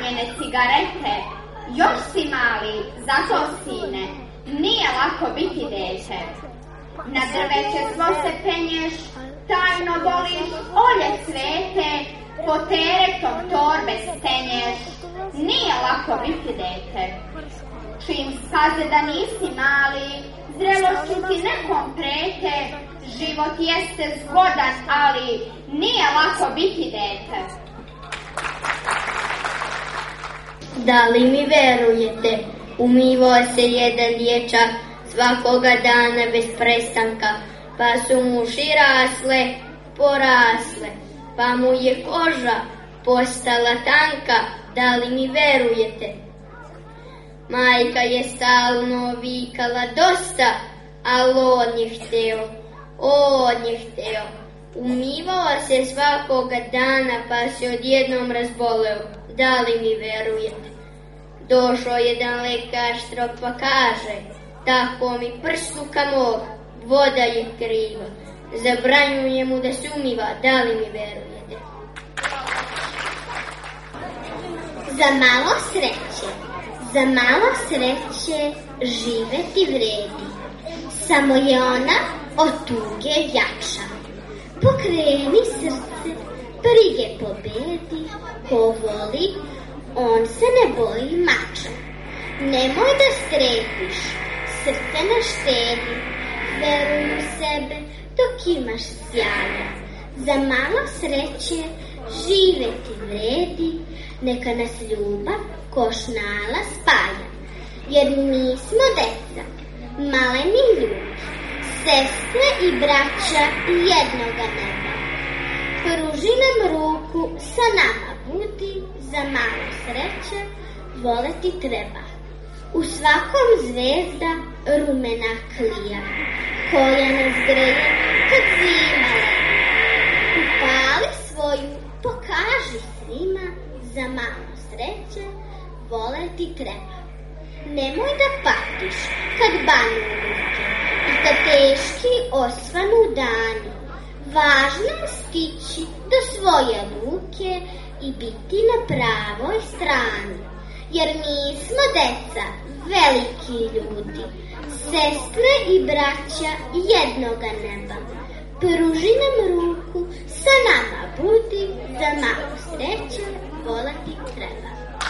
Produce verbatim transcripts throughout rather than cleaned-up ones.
zapaljene cigarete. Još si mali, zato sine, nije lako biti dete. Na drveće svo se penješ, tajno voliš olje cvete, po teretom torbe stenješ, nije lako biti dete. Čim skaze da nisi mali, zrelošću ti nekom prete, život jeste zgodan, ali nije lako biti dete. Da li mi verujete, umivao se jedan dječak svakoga dana bez prestanka, pa su mu uši rasle, porasle, pa mu je koža postala tanka. Da li mi verujete? Majka je stalno vikala dosta, ali on je hteo, on je hteo. Umivao se svakoga dana, pa se odjednom razboleo. Da li mi verujete? Došao jedan lekar strog pa kaže, tako mi prstuka mog, voda je kriva, zabranjuje mu da se umiva. Da li mi verujete? Za malo sreće, za malo sreće živeti vredi, samo je ona od tuge jača. Pokreni srce, brige pobedi, ko voli, on se ne boji mača. Nemoj da strepiš, srce ne štedi, veruj u sebe dok imaš sjaja. Za malo sreće živeti vredi, neka nas ljubav ko šnala spaja. Jer mi smo deca, maleni ljudi, sestre i braća jednoga neba. Pruži nam ruku, sa nama budi, za malo sreće voleti treba. U svakom zvezda rumena klija, koja nas greje kad zima leda. Upali svoju, pokaži svima, za malo sreće voleti treba. Nemoj da patiš kad banu ruke i kad teški osvanu dani. Važno je stići do svoje luke i biti na pravoj strani. Jer mi smo deca, veliki ljudi, sestre i braća jednoga neba. Pruži nam ruku, sa nama budi, za malo sreće voleti treba.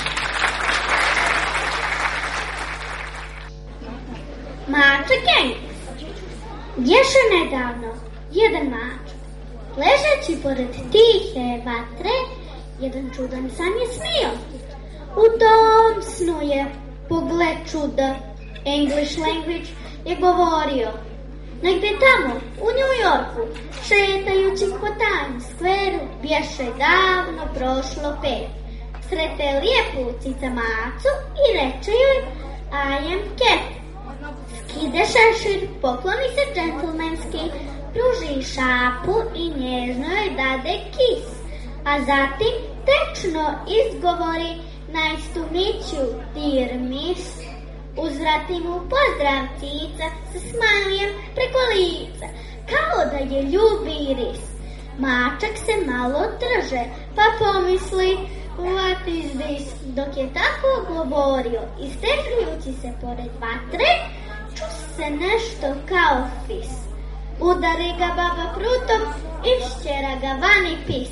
Mačak engleski. Ješe nedavno jedan mačak, ležeći pored tihe vatre, jedan čudan san je snio. U tom snu je, pogled čuda, English language je govorio. Negde tamo, u New Yorku, šetajući po Times Square-u, bješe davno prošlo pet. Srete lijepu cica macu i reče joj, I am cat. Skide šešir, pokloni se džentlmenski, pruži šapu i nježno joj dade kis. A zatim tečno izgovori, nice to meet you, dear miss. Uzvrati mu pozdrav cica sa smajlijem preko lica, kao da je ljubi ris. Mačak se malo drže, pa pomisli, what is this? Dok je tako govorio, istegljujući se pored vatre, ču se nešto kao fis. Udari ga baba prutom, išćera ga vani pis.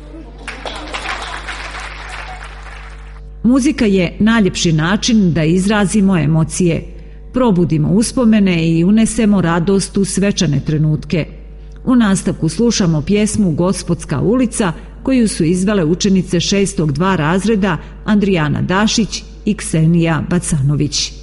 Muzika je najljepši način da izrazimo emocije, probudimo uspomene i unesemo radost u svečane trenutke. U nastavku slušamo pjesmu Gospodska ulica koju su izvele učenice šestog dva razreda Andrijana Dašić i Ksenija Bacanović.